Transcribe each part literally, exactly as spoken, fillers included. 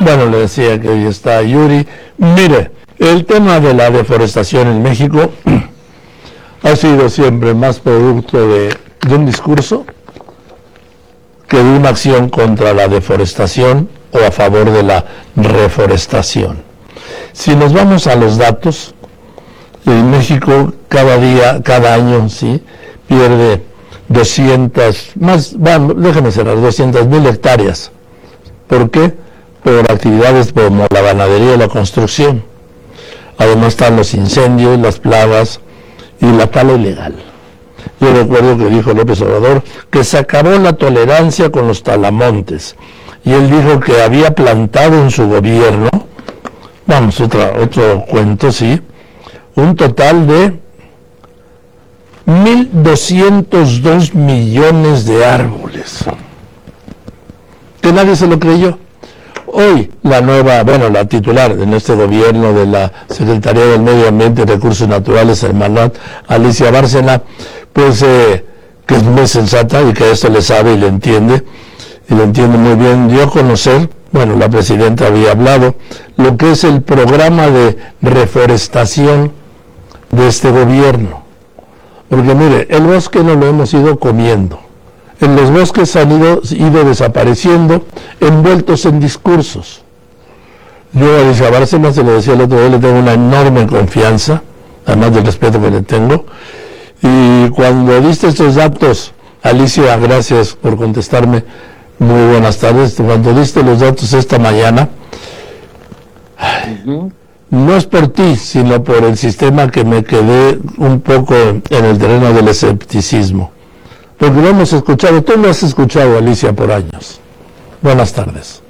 Bueno, le decía que hoy está Yuri. Mire, el tema de la deforestación en México ha sido siempre más producto de, de un discurso que de una acción contra la deforestación o a favor de la reforestación. Si nos vamos a los datos, en México cada día, cada año, sí, pierde doscientas, más, bueno, déjame cerrar, doscientas mil hectáreas. ¿Por qué? Por actividades como la ganadería y la construcción. Además están los incendios, las plagas y la tala ilegal. Yo recuerdo que dijo López Obrador que se acabó la tolerancia con los talamontes. Y él dijo que había plantado en su gobierno, vamos, otra, otro cuento, sí, un total de mil doscientos dos millones de árboles. Que nadie se lo creyó. Hoy la nueva, bueno, la titular en este gobierno de la Secretaría del Medio Ambiente y Recursos Naturales, hermana Alicia Bárcena, pues eh, que es muy sensata y que esto le sabe y le entiende, y lo entiende muy bien, dio a conocer, bueno, la presidenta había hablado, lo que es el programa de reforestación de este gobierno. Porque mire, el bosque no lo hemos ido comiendo. En los bosques han ido, ido desapareciendo, envueltos en discursos. Yo a Alicia Bárcena, se lo decía el otro día, le tengo una enorme confianza, además del respeto que le tengo. Y cuando diste estos datos, Alicia, gracias por contestarme, muy buenas tardes. Cuando diste los datos esta mañana, uh-huh. no es por ti, sino por el sistema que me quedé un poco en el terreno del escepticismo. Porque lo hemos escuchado, tú lo has escuchado, Alicia, por años. Buenas tardes.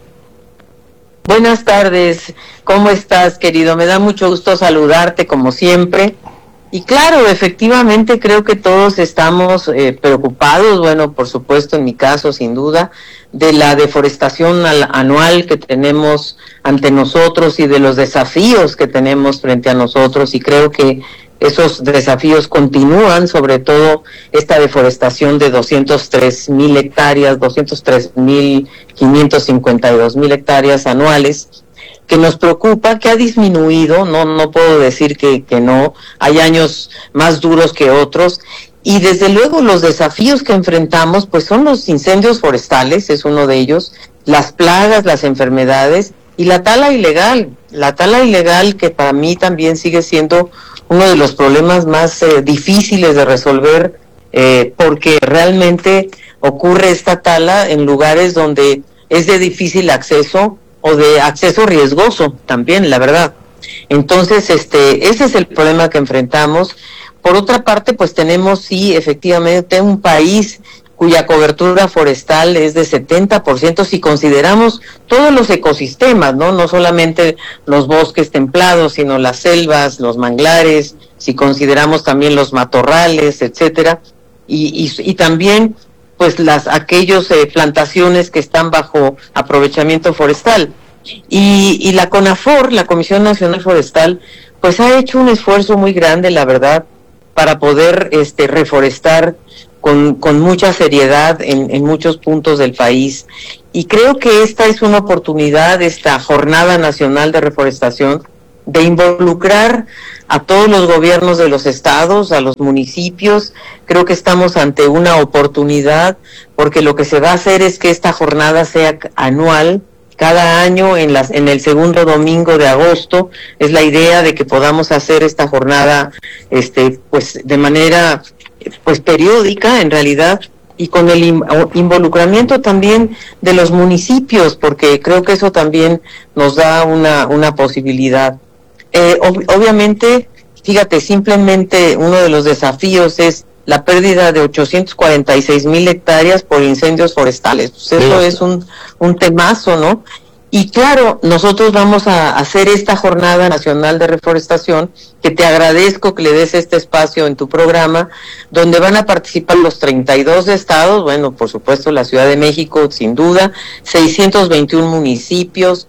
Buenas tardes, ¿cómo estás, querido? Me da mucho gusto saludarte, como siempre. Y claro, efectivamente creo que todos estamos eh, preocupados, bueno, por supuesto, en mi caso, sin duda, de la deforestación al, anual que tenemos ante nosotros y de los desafíos que tenemos frente a nosotros, y creo que esos desafíos continúan, sobre todo esta deforestación de doscientos tres mil hectáreas, doscientos tres mil quinientos cincuenta y dos mil hectáreas anuales, que nos preocupa, que ha disminuido, no no puedo decir que, que no, hay años más duros que otros, y desde luego los desafíos que enfrentamos pues son los incendios forestales, es uno de ellos, las plagas, las enfermedades y la tala ilegal, la tala ilegal que para mí también sigue siendo uno de los problemas más eh, difíciles de resolver, eh, porque realmente ocurre esta tala en lugares donde es de difícil acceso o de acceso riesgoso también, la verdad. Entonces, este, ese es el problema que enfrentamos. Por otra parte, pues tenemos, sí, efectivamente, un país cuya cobertura forestal es de setenta por ciento si consideramos todos los ecosistemas, ¿no? No solamente los bosques templados, sino las selvas, los manglares, si consideramos también los matorrales, etcétera, y, y, y también pues las aquellos eh, plantaciones que están bajo aprovechamiento forestal. Y, y la CONAFOR, la Comisión Nacional Forestal, pues ha hecho un esfuerzo muy grande, la verdad, para poder este reforestar con, con mucha seriedad en, en muchos puntos del país. Y creo que esta es una oportunidad, esta Jornada Nacional de Reforestación, de involucrar a todos los gobiernos de los estados, a los municipios. Creo que estamos ante una oportunidad, porque lo que se va a hacer es que esta jornada sea anual, cada año en las en el segundo domingo de agosto. Es la idea de que podamos hacer esta jornada este pues de manera pues periódica en realidad, y con el involucramiento también de los municipios, porque creo que eso también nos da una una posibilidad. Eh, ob- obviamente, fíjate, simplemente uno de los desafíos es la pérdida de ochocientos cuarenta y seis mil hectáreas por incendios forestales. Pues eso sí. es un, un temazo, ¿no? Y claro, nosotros vamos a hacer esta Jornada Nacional de Reforestación, que te agradezco que le des este espacio en tu programa, donde van a participar los treinta y dos estados, bueno, por supuesto la Ciudad de México, sin duda, seiscientos veintiún municipios,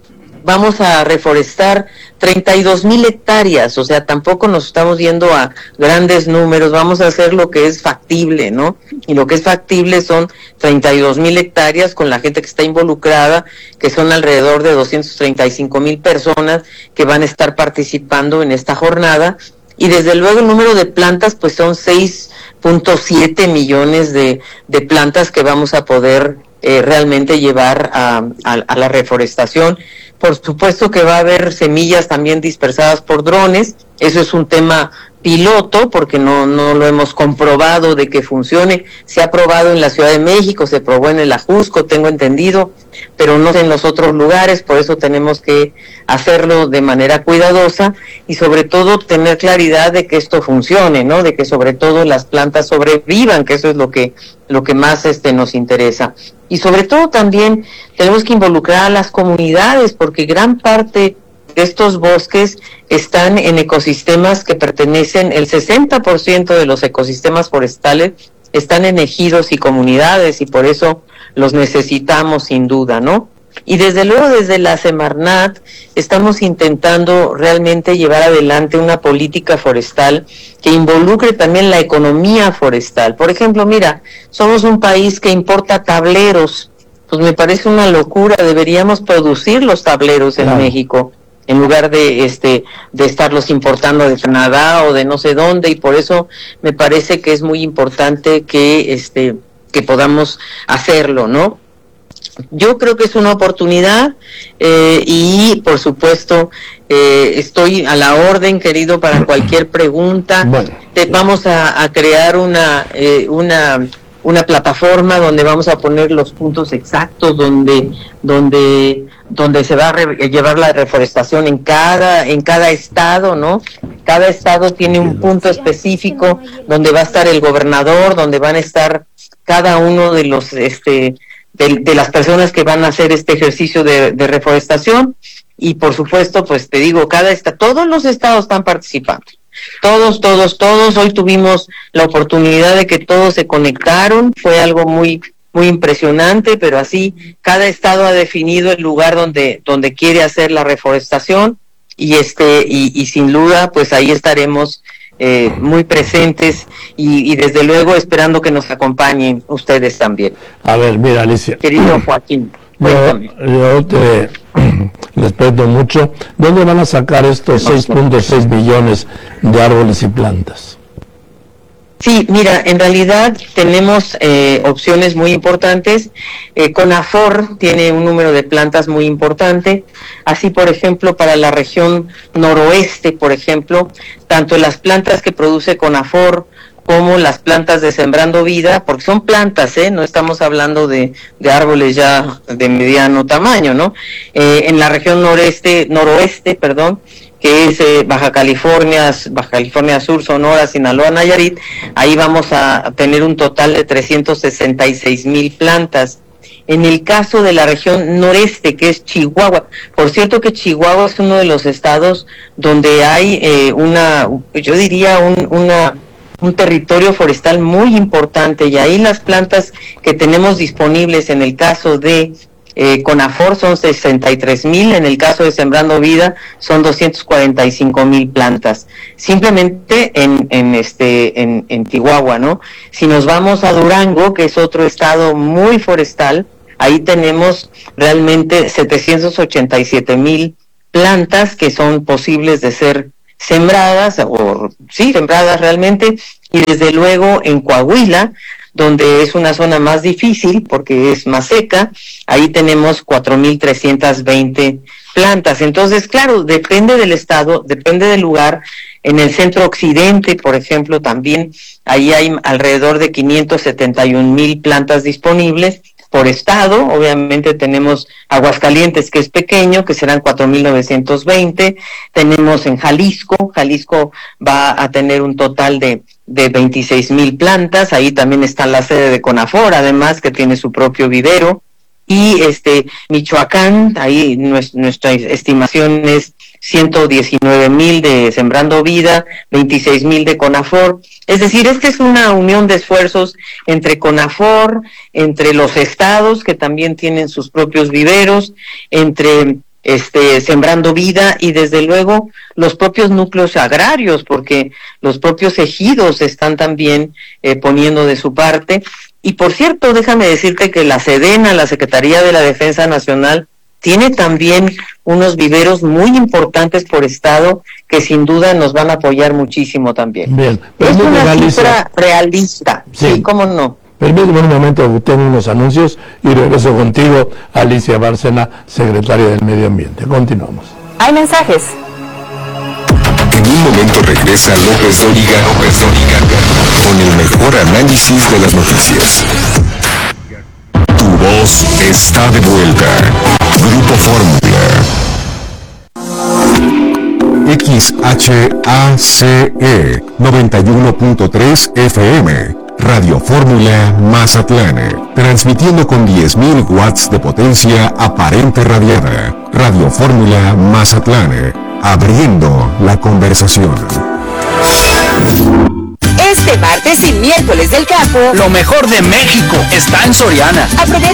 vamos a reforestar treinta y dos mil hectáreas, o sea, tampoco nos estamos yendo a grandes números, vamos a hacer lo que es factible, ¿no? Y lo que es factible son treinta y dos mil hectáreas con la gente que está involucrada, que son alrededor de doscientas treinta y cinco mil personas que van a estar participando en esta jornada, y desde luego el número de plantas pues son seis punto siete millones de, de plantas que vamos a poder eh, realmente llevar a, a, a la reforestación. Por supuesto que va a haber semillas también dispersadas por drones, eso es un tema piloto porque no no lo hemos comprobado de que funcione. Se ha probado en la Ciudad de México, se probó en el Ajusco, tengo entendido, pero no en los otros lugares, por eso tenemos que hacerlo de manera cuidadosa y sobre todo tener claridad de que esto funcione, ¿no? De que sobre todo las plantas sobrevivan, que eso es lo que lo que más este nos interesa. Y sobre todo también tenemos que involucrar a las comunidades porque gran parte de estos bosques están en ecosistemas que pertenecen, el sesenta por ciento de los ecosistemas forestales están en ejidos y comunidades y por eso los necesitamos sin duda, ¿no? Y desde luego desde la Semarnat estamos intentando realmente llevar adelante una política forestal que involucre también la economía forestal. Por ejemplo, mira, somos un país que importa tableros, pues me parece una locura, deberíamos producir los tableros en Claro. México, en lugar de este de estarlos importando de Canadá o de no sé dónde, y por eso me parece que es muy importante que este que podamos hacerlo, ¿no? Yo creo que es una oportunidad eh, y por supuesto eh, estoy a la orden, querido, para cualquier pregunta. Bueno. Te, vamos a, a crear una eh, una una plataforma donde vamos a poner los puntos exactos donde donde donde se va a re- llevar la reforestación en cada en cada estado, ¿no? Cada estado tiene un punto específico donde va a estar el gobernador, donde van a estar cada uno de los este de, de las personas que van a hacer este ejercicio de, de reforestación y por supuesto, pues te digo, cada esta todos los estados están participando. Todos, todos, todos. Hoy tuvimos la oportunidad de que todos se conectaron. Fue algo muy, muy impresionante, pero así cada estado ha definido el lugar donde, donde quiere hacer la reforestación y este, y, y sin duda, pues ahí estaremos eh, muy presentes y, y desde luego esperando que nos acompañen ustedes también. A ver, mira, Alicia. Querido Joaquín, Yo, cuéntame. yo te respeto mucho. ¿Dónde van a sacar estos seis punto seis millones de árboles y plantas? Sí, mira, en realidad tenemos eh, opciones muy importantes. Eh, CONAFOR tiene un número de plantas muy importante. Así, por ejemplo, para la región noroeste, por ejemplo, tanto las plantas que produce CONAFOR como las plantas de Sembrando Vida, porque son plantas, ¿eh? No estamos hablando de, de árboles ya de mediano tamaño, ¿no? Eh, en la región noreste, noroeste, perdón, que es eh, Baja California, Baja California Sur, Sonora, Sinaloa, Nayarit, ahí vamos a tener un total de trescientas sesenta y seis mil plantas. En el caso de la región noreste, que es Chihuahua, por cierto que Chihuahua es uno de los estados donde hay eh, una, yo diría un, una... un territorio forestal muy importante y ahí las plantas que tenemos disponibles en el caso de eh, CONAFOR son sesenta y tres mil, en el caso de Sembrando Vida son doscientas cuarenta y cinco mil plantas, simplemente en, en este en, en Chihuahua, ¿no? Si nos vamos a Durango, que es otro estado muy forestal, ahí tenemos realmente setecientas ochenta y siete mil plantas que son posibles de ser sembradas, o sí, sembradas realmente, y desde luego en Coahuila, donde es una zona más difícil porque es más seca, ahí tenemos cuatro mil trescientas veinte plantas. Entonces, claro, depende del estado, depende del lugar. En el centro occidente, por ejemplo, también ahí hay alrededor de quinientas setenta y un mil plantas disponibles por estado. Obviamente tenemos Aguascalientes, que es pequeño, que serán cuatro mil novecientos veinte. Tenemos en Jalisco, Jalisco va a tener un total de, de veintiséis mil plantas. Ahí también está la sede de CONAFOR, además, que tiene su propio vivero. Y este Michoacán, ahí nuestra, nuestra estimación es ciento diecinueve mil de Sembrando Vida, veintiséis mil de CONAFOR. Es decir, esta es una unión de esfuerzos entre CONAFOR, entre los estados que también tienen sus propios viveros, entre este, sembrando vida, y desde luego los propios núcleos agrarios, porque los propios ejidos están también eh, poniendo de su parte. Y por cierto, déjame decirte que la SEDENA, la Secretaría de la Defensa Nacional, tiene también unos viveros muy importantes por estado que sin duda nos van a apoyar muchísimo también. Bien, es una Alicia, cifra realista, sí, sí, cómo no. Permíteme un momento, tengo unos anuncios y regreso contigo, Alicia Bárcena, secretaria del Medio Ambiente. Continuamos. Hay mensajes. En un momento regresa López Dóriga, López Dóriga, con el mejor análisis de las noticias. Tu voz está de vuelta. Grupo Fórmula. X H A C E noventa y uno punto tres F M. Radio Fórmula Mazatlán, transmitiendo con diez mil watts de potencia aparente radiada. Radio Fórmula Mazatlán, abriendo la conversación. Este martes y miércoles del campo, lo mejor de México está en Soriana. Aprovecha